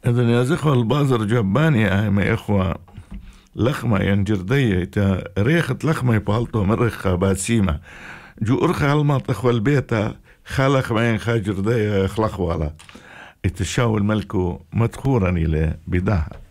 إذن يا زخوة البازر جباني ما إخوة لخمة ينجردية تا ريخة لخمة يبالتو مرخة باسيمة جو أرخى هالما تخوى البيتا خلق ما ينخا جردية خلق ولا يتشاو الملكو مدخورني له بداها.